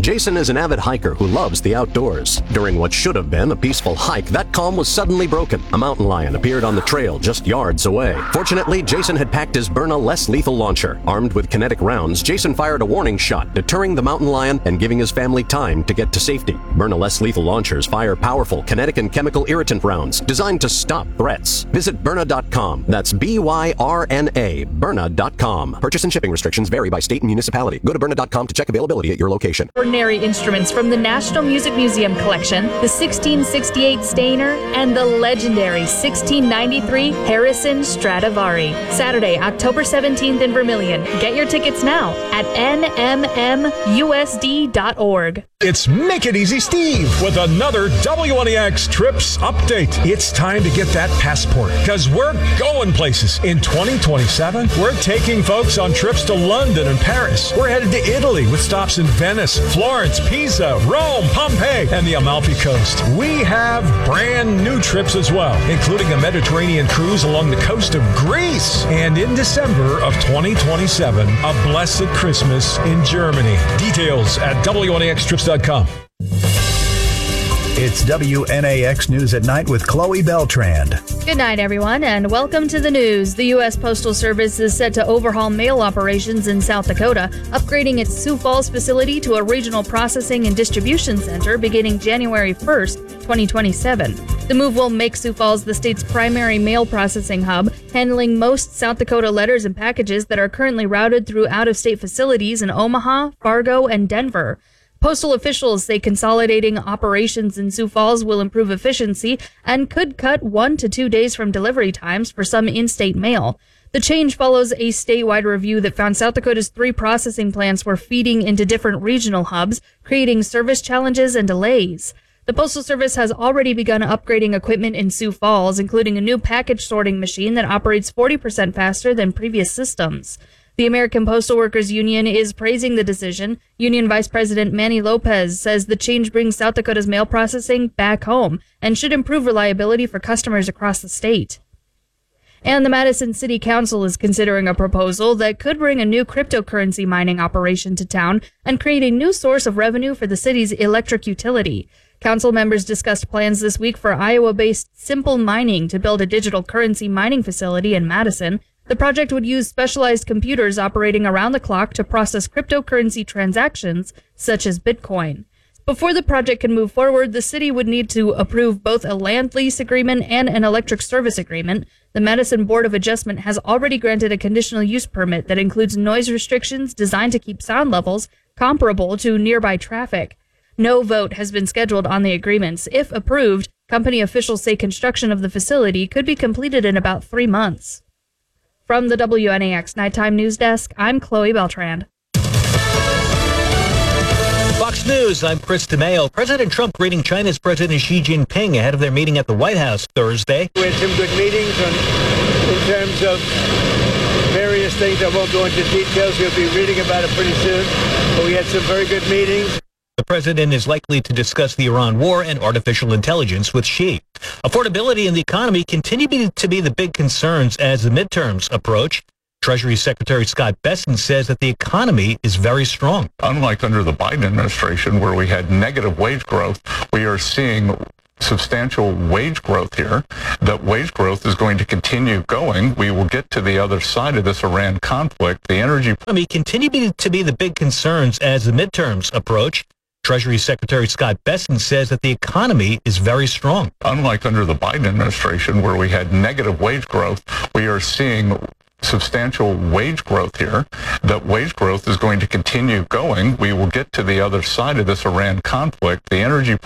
Jason is an avid hiker who loves the outdoors. During what should have been a peaceful hike, that calm was suddenly broken. A mountain lion appeared on the trail just yards away. Fortunately, Jason had packed his Byrna less lethal launcher. Armed with kinetic rounds, Jason fired a warning shot, deterring the mountain lion and giving his family time to get to safety. Byrna less lethal launchers fire powerful kinetic and chemical irritant rounds designed to stop threats. Visit Byrna.com. That's Byrna, Byrna.com. Purchase and shipping restrictions vary by state and municipality. Go to Byrna.com to check availability at your location. Ordinary instruments from the National Music Museum collection, the 1668 Stainer, and the legendary 1693 Harrison Stradivari. Saturday, October 17th in Vermilion. Get your tickets now at nmmusd.org. It's Make It Easy Steve with another WNEX Trips update. It's time to get that passport because we're going places. In 2027, we're taking folks on trips to London and Paris. We're headed to Italy with stops in Venice, Florence, Pisa, Rome, Pompeii, and the Amalfi Coast. We have brand new trips as well, including a Mediterranean cruise along the coast of Greece. And in December of 2027, a blessed Christmas in Germany. Details at WNEXtrips.com. It's WNAX News at Night with Chloe Beltrand. Good night, everyone, and welcome to the news. The U.S. Postal Service is set to overhaul mail operations in South Dakota, upgrading its Sioux Falls facility to a regional processing and distribution center beginning January 1st, 2027. The move will make Sioux Falls the state's primary mail processing hub, handling most South Dakota letters and packages that are currently routed through out-of-state facilities in Omaha, Fargo, and Denver. Postal officials say consolidating operations in Sioux Falls will improve efficiency and could cut 1 to 2 days from delivery times for some in-state mail. The change follows a statewide review that found South Dakota's 3 processing plants were feeding into different regional hubs, creating service challenges and delays. The Postal Service has already begun upgrading equipment in Sioux Falls, including a new package sorting machine that operates 40% faster than previous systems. The American Postal Workers Union is praising the decision. Union Vice President Manny Lopez says the change brings South Dakota's mail processing back home and should improve reliability for customers across the state. And the Madison City Council is considering a proposal that could bring a new cryptocurrency mining operation to town and create a new source of revenue for the city's electric utility. Council members discussed plans this week for Iowa-based Simple Mining to build a digital currency mining facility in Madison. The project would use specialized computers operating around the clock to process cryptocurrency transactions, such as Bitcoin. Before the project can move forward, the city would need to approve both a land lease agreement and an electric service agreement. The Madison Board of Adjustment has already granted a conditional use permit that includes noise restrictions designed to keep sound levels comparable to nearby traffic. No vote has been scheduled on the agreements. If approved, company officials say construction of the facility could be completed in about 3 months. From the WNAX Nighttime News Desk, I'm Chloe Beltrand. Fox News, I'm Chris DeMaio. President Trump greeting China's President Xi Jinping ahead of their meeting at the White House Thursday. We had some good meetings in terms of various things. I won't go into details. You'll be reading about it pretty soon. But we had some very good meetings. The president is likely to discuss the Iran war and artificial intelligence with Xi. Affordability and the economy continue to be the big concerns as the midterms approach. Treasury Secretary Scott Bessent says that the economy is very strong. Unlike under the Biden administration, where we had negative wage growth, we are seeing substantial wage growth here. That wage growth is going to continue going. We will get to the other side of this Iran conflict. The energy economy continue to be the big concerns as the midterms approach. Treasury Secretary Scott Bessent says that the economy is very strong. Unlike under the Biden administration, where we had negative wage growth, we are seeing substantial wage growth here. That wage growth is going to continue going. We will get to the other side of this Iran conflict. The energy